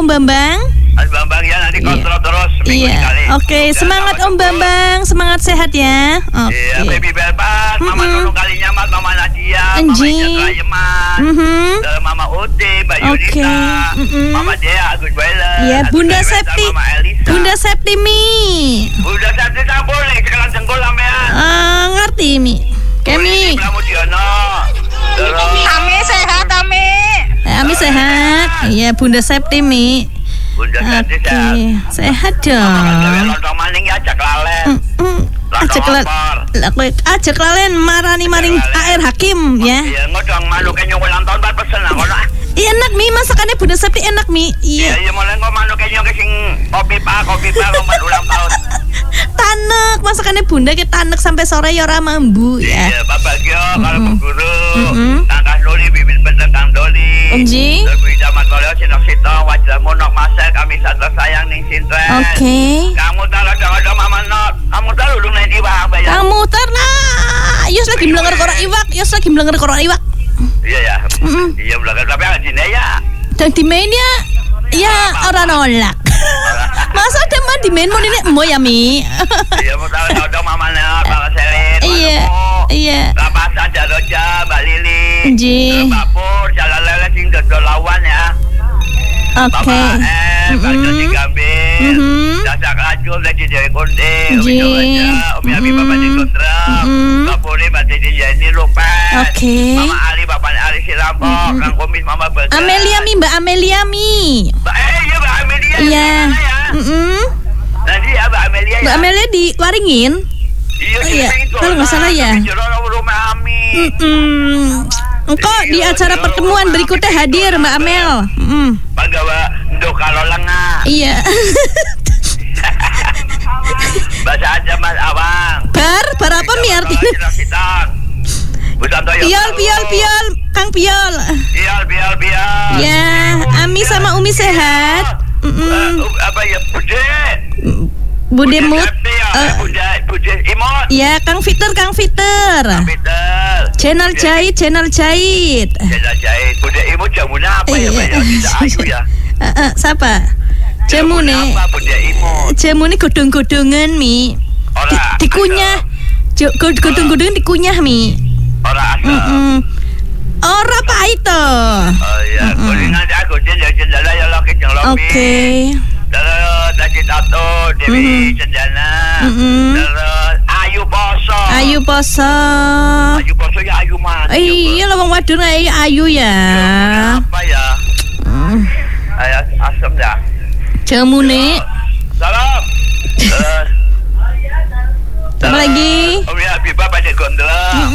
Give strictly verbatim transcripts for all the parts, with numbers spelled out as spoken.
Om Bambang? Mas Bambang ya nanti kontrol iya. terus seminggu iya. sekali. Oke, okay. semangat Om Bambang, semangat sehat ya. Oke. Okay. Iya, Baby Belpas, mm-hmm. Mama Nunung Kalinyamat, Mama Nadia, Anji. Mama Ijat Rayeman, mm-hmm. Mama Uti, Mbak okay. Yunita, mm-hmm. Mama Dea, Agus Boiler, Iya, Bunda Septi, Bunda Septi Mi. Bunda Septi tak boleh sekarang jengkol sampean. Ah, ngerti Mi. Kemi. Ami sehat, Ami. Ami sehat. Iya, Bunda Septi Mi. Bunda Septi sehat. Sehat dong. Lontong maning ya ajak lalen. Ajak lalen. Ajak lalen marani maring A R Hakim ya. Iya, ngodong manuknya nyokol nonton bat pesen lah kono. Iya enak Mi, masakannya Bunda Septi enak Mi. Iya. Iya, mulai kok manuknya nyokol sing kopi pak, kopi pak ngomong ulang tahun. Tanek, masakannya Bunda ke tanek sampai sore ya ora mambu ya. Iya, Bapak Gyo, kalau Bu Guru, Tangkas Doli, Bibit Benteng Kang Doli. Onji. Terus Jamat Koleo, Sinok Sito, Wajah Monok Masek, kami satu sayang ning Sinten. Oke. Kamu tahu ada Mama Not, kamu tahu lu nih di bawah bayar. Kamu terlah, Yus lagi melenger korok iwak, Yus lagi melenger korok iwak. Iya ya, iya melenger tapi ada di ya. Dan di mainnya, ya orang nolak. Masa ada mah di main mau ini emo ya Mi? Iya mau tahu tahu Mama Not, Mama Selin. Iya, iya. Lapasan Jaroja, Mbak Lili. Ji. Mbak Pur, Jalan Lele sing dodol lawan ya. Oke. Bapak M, Kak Josi Gambir, Dasak Rajul, Lady Dewi Konde, Umi Jawaja, Umi Abi Bapak di Kontram, Mbak Puri, Mbak Titi Jenny, Lupet, Mama Ali, Bapak Ali Silampok, Kang Komis, Mama Berger. Amelia Mi, Mbak Amelia Mi. Mbak, eh iya Mbak Amelia. Iya. Mm-mm. Nanti ya Mbak Amelia ya. Mbak Amelia di Waringin. Iya, iya. Kalau nggak salah ya. Mm-mm. Engkau di acara pertemuan berikutnya hadir Mbak Amel. Mm. Bagawa do kalau lengah. Iya. Baca aja Mas Awang. Bar, bar apa Mi artinya? Piol, piol, piol, Kang Piol. Piol, piol, piol. Ya, Ami sama Umi sehat. Uh, apa ya, Bude? Bude Mut. Uh, Bude, Bude Imot. Ya, Kang Fiter, Kang Fiter. Kang Fiter. Channel Jahit, channel Jahit. Channel Jahit. Bude Imot jamuna apa ya, Pak? Tidak ayu ya. Uh, uh, siapa? Jamune. Apa Bude Imot? Jamune godong-godongan Mi. Di, dikunyah. Godong-godongan dikunyah Mi. Ora asal. Mm-mm. Ora apa itu? Oh iya, kuningan aku jenjang jendela ya lo keceng lopi. Oke. Terus Daki Tato, Dewi Cendana. Terus Ayu Poso. Ayu Poso. Ayu Poso ya Ayu mati. Iya, lo bang wadon ayu Ayu ya. Apa ya? Ayah asam ya. Jamune. Salam. Terus. Apa lagi? Om ya Habibah pada gondola.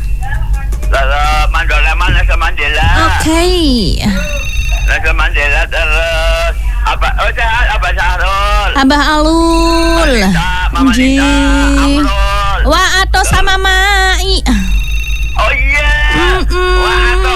Terus Mandala mana sama Mandela. Oke. Terus Mandela terus apa? Oh sehat Abah Sahrul. Abah Alul. Mama Nita, Amrul. Wah atau sama Mai. Oh iya. Wah atau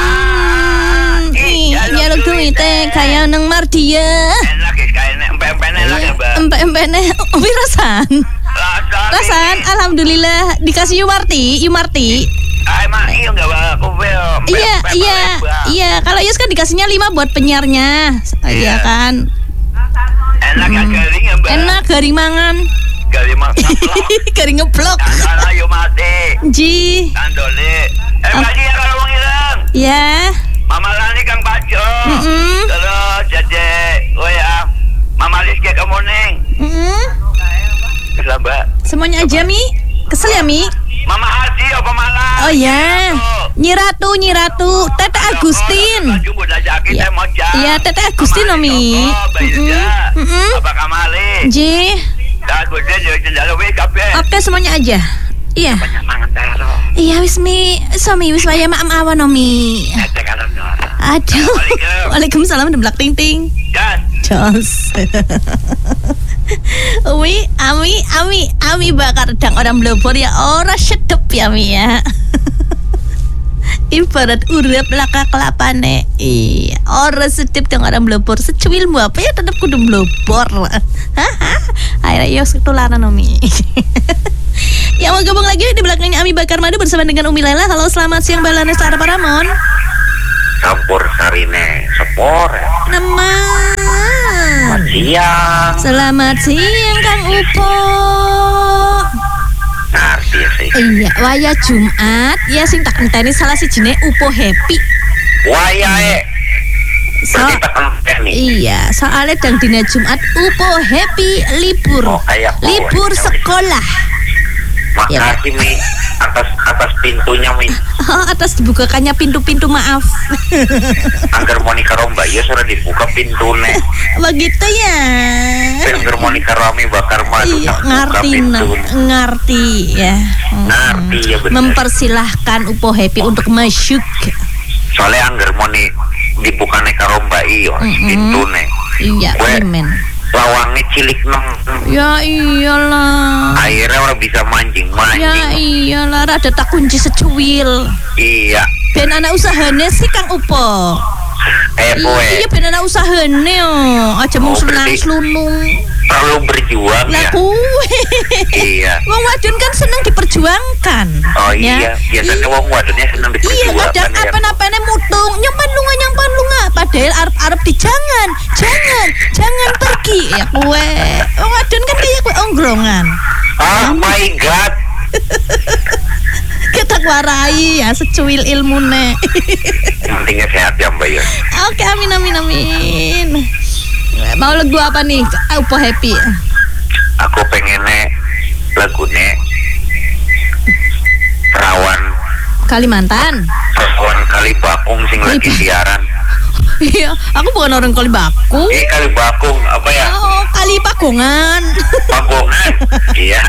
Mai. Jaluk duit teh kayak neng Mardia. Enak ya kayaknya empe-empe enak ya Mbak. Empe-empe Umi rasan. Rasan. Alhamdulillah dikasih Yumarti, Yumarti. Ah, emang iya enggak aku bel. Iya, iya, iya. Kalau Yus kan dikasihnya lima buat penyiarnya. Iya kan. Enak kan garing ya, Mbak. Enak garing mangan. Garing mangan. Garing ngeblok. Ana yo mati. Ji. Kandole. Eh, tadi ya kalau wong ilang. Ya. Mama Lani Kang Bajo. Terus jadi oh ya. Mama Rizky Kemuning. Heeh. Kesel, Mbak. Semuanya aja, Mi. Kesel ya, Mi? Mama Haji apa malah? Oh ya, Nyi Ratu, Nyi Ratu, Tete Agustin. Iya, iya Tete Agustin Omi. Apa Kamali? Ji. Oke semuanya aja. Iya. Iya wis Mi, suami wis waya maam awan Omi. Aduh. Waalaikumsalam deblak ting ting. Jos. Umi, Ami, Ami, Ami bakar dang orang blobor ya ora sedep ya Mi ya. Ibarat urip laka kelapane. Iya, ora sedep dang orang blobor. Secuilmu apa ya tetep kudu blobor. Haha. Ayo yo ketularan Umi. Yang mau gabung lagi di belakangnya Ami Bakar Madu bersama dengan Umi Lela. Halo, selamat siang Balana Sara Paramon. Campur sarine sepor. Nama siang. Selamat siang Kang Upo. Ngerti sih. Iya, waya Jumat ya sing tak ngenteni salah sijine Upo happy. Wayahe. So, iya, soalnya dan dina Jumat Upo happy libur. Oh, libur sekolah. Makasih ya, Mi, atas atas pintunya, Mi. Oh, atas dibukakannya pintu-pintu, maaf. Angger Monica Romba ya sudah dibuka pintune. Begitu ya. Angger Monica Rami bakar madu. Iya, ngerti, ngerti ya. Ngerti ya benar. Mempersilahkan Upo happy untuk masuk. Soalnya Angger Moni dibukane Karomba iyo, mm-hmm. Pintune. Iya, amen. Lawangnya cilik neng. Ya iyalah. Akhirnya orang bisa mancing mancing. Ya iyalah, rada tak kunci secuil. Iya. Ben anak usahane sih Kang Upo. Eh boy. Iya ben anak usahane oh. Aja mung senang slunung. Terlalu berjuang lah, ya. Kuwe. Iya. Wong wadon kan senang diperjuangkan. Oh iya. Ya? Biasanya wong wadonnya senang diperjuangkan. Iya, kadang ya. apa-apane mutung, nyampan lunga nyampan lunga, padahal arep-arep di jangan, jangan, jangan pergi ya kowe. Wong wadon kan kayak kowe onggrongan. Oh my god. Kita warai ya secuil ilmune. Pentingnya sehat ya Mbak ya. Oke, amin amin amin. Mau lagu apa nih? Upo happy. Aku pengennya lagunya Perawan Kalimantan. Perawan Kalibakung sing lagi siaran. Iya, aku bukan orang Kalibakung. Eh Kalibakung apa ya? Oh, Kalipagongan. Pagongan. Iya.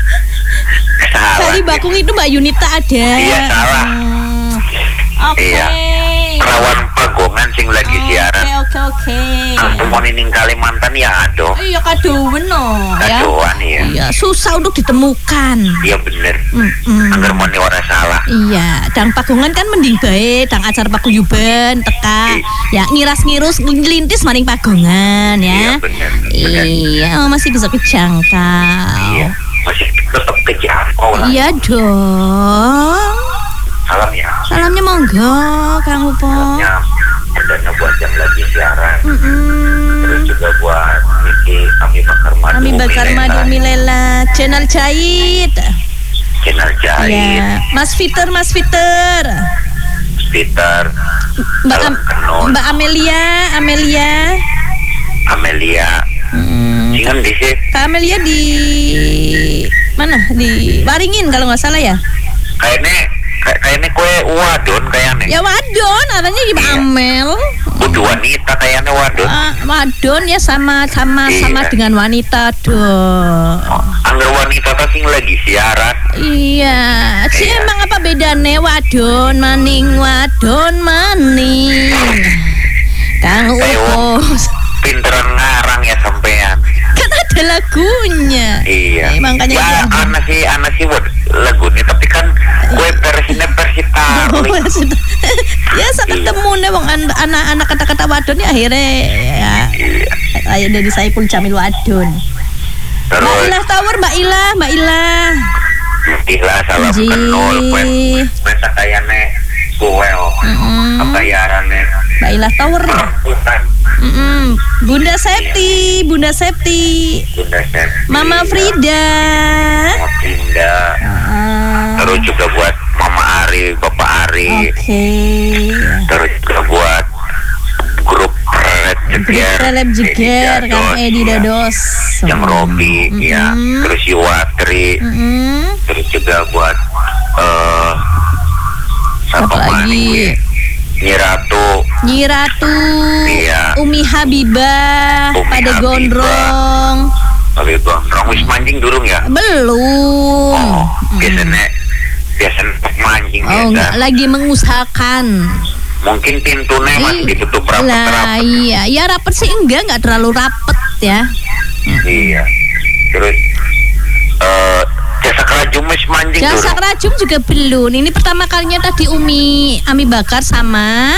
Kalibakung itu Mbak Yunita ada. Iya salah. Hmm. Oke. Okay. Iya. Perawan Pagongan sing lagi oh, siaran. Oke oke oke. Aku mau nining Kalimantan ya ado. Iya kadoan no. Kadoan ya. Iya susah untuk ditemukan. Iya bener. Mm-mm. Angger mau ora salah. Iya. Dang Pagongan kan mending bae. Dang acara paguyuban teka. I. Ya ngiras-ngirus ngelintis maring Pagongan ya. Iya bener. bener. Iya oh, masih bisa kejangkau. Iya. Masih tetap kejangkau lah. Iya dong. Salam ya. Salamnya monggo Kang Upo. Salamnya adanya buat yang lagi siaran. Mm-mm. Terus juga buat Niki Ami Bakar Madu. Ami Bakar Madu Milela. Channel Jahit. Channel Jahit. Ya. Mas Fiter, Mas Fiter. Peter. Mbak Am- Mbak Amelia, Amelia. Amelia. Hmm. Singan di sih. Kak Amelia di mana? Di Waringin kalau nggak salah ya. Kayaknya kayaknya kue wadon kayaknya. Ya wadon, artinya di iya. Amel. Udah wanita kayaknya wadon. Uh, wadon ya sama sama iya. sama dengan wanita dong. Oh, anggar wanita tasing lagi siaran. Iya, sih iya. Emang apa bedanya wadon maning wadon maning. Kang Upo. Pinteran ngarang ya sampean. Kan ada lagunya. Iya. Eh, makanya ya, anak sih anak sih buat lagunya tapi kan gue versinya versi tarling. Ya sampai iya. Temu nih wong anak-anak kata-kata wadon ya akhirnya ya. Iya. Ayo dari Saiful Jamil wadon. Terus, Mbak Ilah Tower, Mbak Ilah, Mbak Ilah. Ilah salam kenul, wes wes kayane gue oh. Bayarannya. Mbak Ilah Tower. Mm-mm. Bunda Septi, Bunda Septi, Bunda Septi, Mama Frida, Mama Frida, uh. terus juga buat Mama Ari, Bapak Ari, okay. Terus juga buat grup Relep Jeger, Relep Jeger, Kang Edi Dados, yang Robi, mm-hmm. ya, terus Yuwatri, mm-hmm. terus juga buat uh, apa lagi? Nyi Ratu, Nyi Ratu, iya. Umi Habibah, Umi pada Habibah. Gondrong, pada Gondrong, wis mancing durung ya? Belum. Oh, biasanya, hmm. biasanya mancing oh, biasa. Enggak, lagi mengusahakan. Mungkin pintunya masih ditutup rapat-rapat. Iya, ya rapet sih enggak, enggak terlalu rapet ya. Iya, terus. Uh, Jasa Kerajum wis mancing Jasa Kerajum juga belum. Ini pertama kalinya tadi Umi Ami Bakar sama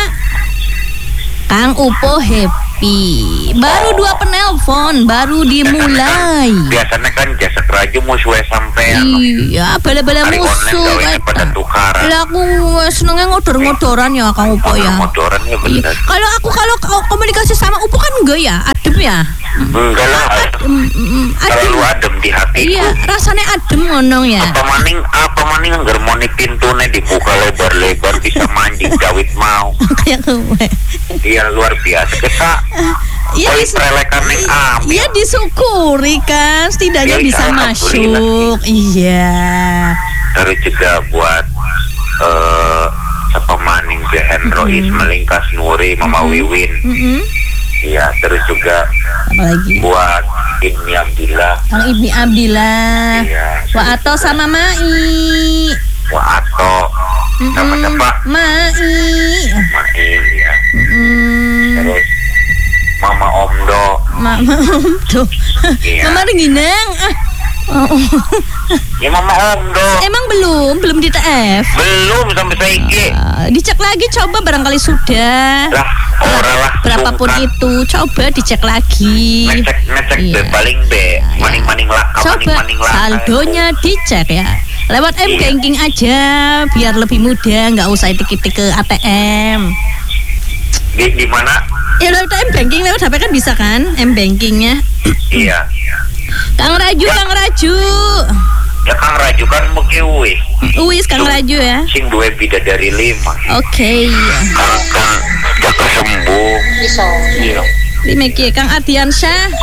Kang Upo happy. Baru oh. dua penelpon, baru dimulai. Biasanya kan Jasa Kerajum musuh sampean. Iya, bala-bala musuh. Lah aku senengnya ngodor-ngodoran ya Kang Upo ya. Ngodoran ya benar. Kalau aku kalau komunikasi sama Upo kan enggak ya, adem ya? Enggak lah. Mm, mm, Terlalu adem di hatiku. Iya, rasanya adem ngono ya. Apa maning apa maning ngermoni pintune dibuka lebar-lebar bisa mancing Dawit mau. Kayak kowe. Iya luar biasa. Kita Iya, Koi prelekan ning amil. Iya disyukuri kan, setidaknya Ya, bisa masuk. Iya. Terus juga buat uh, apa maning Behen Rois Mm-hmm. Melingkas Nuri Mama Mm-hmm. Wiwin. Mm-hmm. Iya, terus juga Apa lagi? buat Ibni Abdillah. Kang Ibni Abdillah. Iya. Wa Ato sama Mai. Wah Ato. Sama siapa? Mai. Mai ya. Mm-mm. Terus Mama Omdo. Mama Omdo. Iya. Mama Ringginang. Ah. Oh. Ya Mama Omdo. Emang belum, belum di T F. Belum sampai saiki. Uh, dicek lagi coba barangkali sudah. Lah, ora lah. Berapapun sungkan. itu, coba dicek lagi. Ngecek ngecek Iya. be paling be maning-maning lah, Coba maning-maning lah. saldonya dicek ya. Lewat Iya. M-Banking aja biar lebih mudah, nggak usah dikit ke A T M. Di di mana? Ya lewat M-Banking, lewat H P kan bisa kan M-Bankingnya. Iya. Kang Raju, Ya. Kang Raju. Ya Kang Raju kan muki wis. Uwis Kang Raju ya. Sing duwe bidadari lima. Oke. Kang Kang jaga sembuh. Iya. Lima ki Kang Ardiansyah.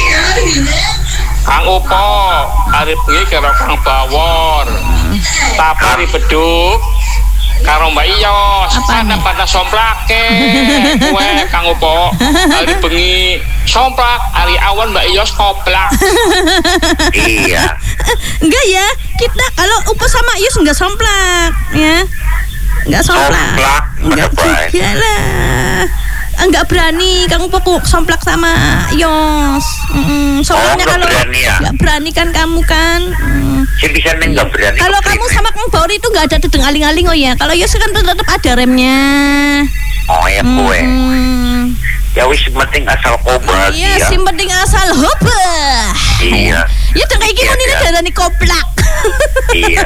Kang Upo, arep bengi karo Kang Bawor. Tapari beduk karo Mbak Iyos, Apa nih? pada somplake. Kowe Kang Upo, arep bengi somplak, hari awan Mbak Iyos koplak. Iya. Enggak ya, kita kalau Upo sama Ius enggak somplak ya. Enggak somplak. Somplak, Enggak mana baik. juga lah. Enggak berani Kang Upo kok somplak sama Ios. Mm, soalnya Oh, nggak kalau berani ya? enggak berani kan kamu kan. Mm. Si bisa neng nggak berani. Kalau kamu kepriwe. sama Kang Bauri itu enggak ada dedeng aling-aling oh ya. Kalau Ios kan tetap ada remnya. Oh ya kue. Mm. Ya wis penting asal kau Iya, bahagia. sing penting asal hoba. Iya. Ya udah kayak gimana Iya, ini iya. darani koplak. Iya.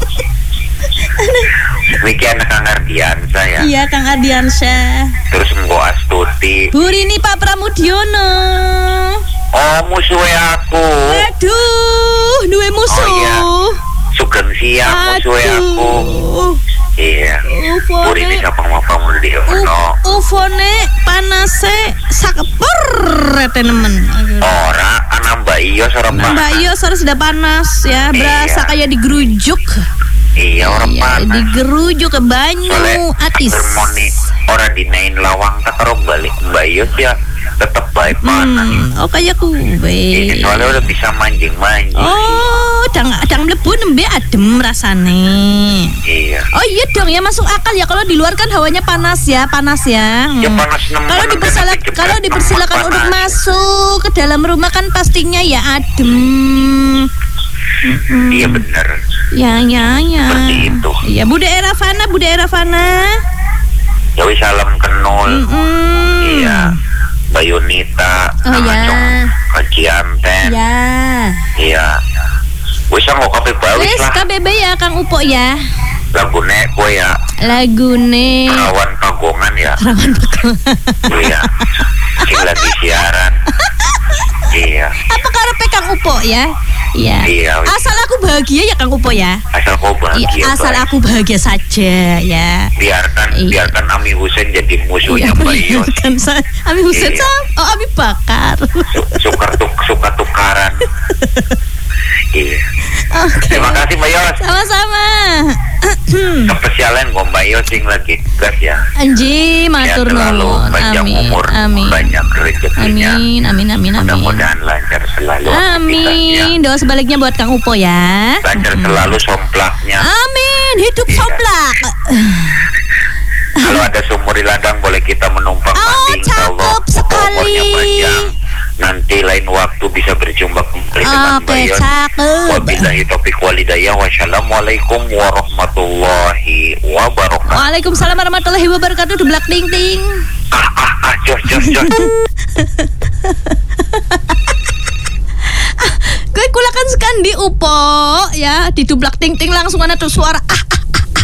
Demikian Kang Ardian saya. Iya, Kang Ardiansyah. Terus Mbok Astuti. Bu Rini Pak Pramudiono. Oh musuhnya aku. Aduh, duwe musuh. Oh, iya. Sugeng siang musuhnya aku. Aduh. Iya. Bu Rini Ufone, siapa mau kamu di ono. u- ufone panase sakepur tenemen. Ora anak Mbak Iyo seorang Mbak Iyo harus sudah panas ya, berasa Iya. kayak digerujuk. Iya orang Iya, panas. digerujuk ke banyu Soalnya atis. harmoni orang dinain lawang tak karo balik Mbak Iyo ya tetap baik panas. Hmm, oh kayak kue. Ini soalnya udah bisa mancing-mancing. Oh, dang dang mlebu nembe adem rasane. Iya. Oh iya dong ya masuk akal ya kalau di luar kan hawanya panas ya, panas ya. Hmm. Ya panas nemen. Kalau dipersilakan Nanti jebret kalau nemen dipersilakan panas. untuk masuk ke dalam rumah kan pastinya ya adem. Mm-mm. Iya benar. Ya ya ya. Seperti itu. Iya, Bu Daerah Fana, Bu Daerah Fana. Ya wis salam kenul. Mm-mm. Iya. Mbak Yunita, Oh, Kang ya. Acong, Kang Cianten. Ya. Iya. Wis mau kopi bawis Wes lah. K B B ya Kang Upo ya. Lagune kowe ya. Lagune Perawan Pagongan ya. Rawan Pegunungan. Iya. Sing lagi siaran. Iya. Apa karepe Kang Upo ya? Iya. Iya. Asal aku bahagia ya Kang Upo ya. Asal kau Iya, bahagia. asal baik. aku bahagia saja ya. biarkan Iya. biarkan Ami Husen jadi musuhnya Mbak Iyo. kan saya Ami Husen Iya. sama oh Ami Bakar. Su- Suka tuk suka tukaran. Iya. Oke. Terima kasih Mbak Iyo. Sama-sama. Kepesialan kok Mbak Iyo sing lagi gas ya. Anji, Ya matur terlalu nuwun. panjang Amin. umur, Amin. banyak rezekinya. Amin, amin, amin, amin. Mudah-mudahan lancar selalu aktivitasnya. Amin. Doa sebaliknya buat Kang Upo ya. Lancar selalu somplaknya. Amin. Hidup Iya. somplak. Kalau ada sumur di ladang boleh kita menumpang Oh, mandi. Insya Allah cakep sekali. umurnya panjang. Nanti lain waktu bisa berjumpa kembali dengan Oke, Mbak Yon. cakep. Wabillahi taufiq walhidayah. Wassalamualaikum warahmatullahi wabarakatuh. Waalaikumsalam warahmatullahi wabarakatuh. Dublak ting ting. Ah ah ah jos jos jos. Gue kulakan sekandi Upo ya di dublak ting ting langsung ada tuh suara ah, ah, ah, ah,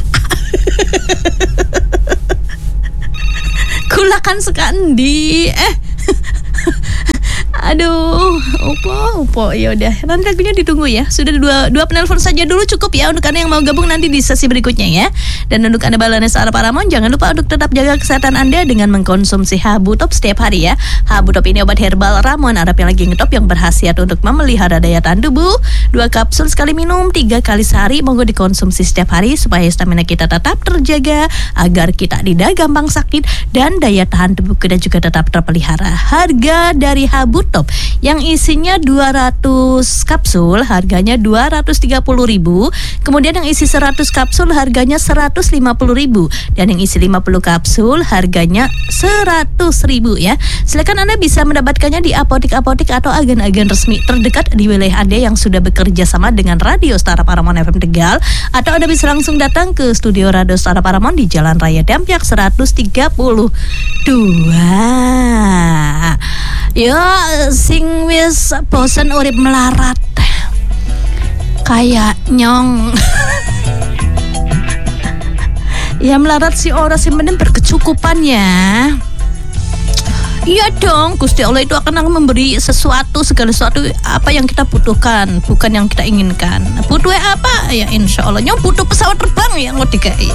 ah. Kulakan sekandi eh Aduh, opo, opo, ya udah. Nanti lagunya ditunggu ya. Sudah dua dua penelpon saja dulu cukup ya untuk Anda yang mau gabung nanti di sesi berikutnya ya. Dan untuk Anda Balanes Ara Paramon, jangan lupa untuk tetap jaga kesehatan Anda dengan mengkonsumsi Habu Top setiap hari ya. Habu Top ini obat herbal ramuan Arab yang lagi ngetop yang berkhasiat untuk memelihara daya tahan tubuh. Dua kapsul sekali minum, tiga kali sehari. Monggo dikonsumsi setiap hari supaya stamina kita tetap terjaga, agar kita tidak gampang sakit dan daya tahan tubuh kita juga tetap terpelihara. Harga dari Habu Top yang isinya dua ratus kapsul harganya dua ratus tiga puluh ribu. Kemudian yang isi seratus kapsul harganya seratus lima puluh ribu. Dan yang isi lima puluh kapsul harganya seratus ribu ya. Silakan Anda bisa mendapatkannya di apotik-apotik atau agen-agen resmi terdekat di wilayah Anda yang sudah bekerja sama dengan Radio Setara Paramon F M Tegal. Atau Anda bisa langsung datang ke studio Radio Setara Paramon di Jalan Raya Dampiak seratus tiga puluh dua. Ya, sing wis bosen urip melarat kayak nyong. Ya melarat si orang sih mending berkecukupan ya. Iya dong, Gusti Allah itu akan memberi sesuatu, segala sesuatu apa yang kita butuhkan, bukan yang kita inginkan. Butuh apa? Ya insya Allah nyong butuh pesawat terbang yang mau dikai.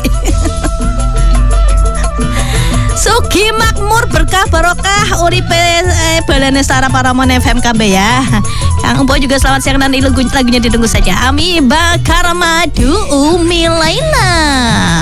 Sugi makmur berkah barokah uripe eh, Balanes Setara Paramon F M K B ya. Kang Empo juga selamat siang dan lagu, lagunya ditunggu saja. Ami Bakar Madu Umi Laila.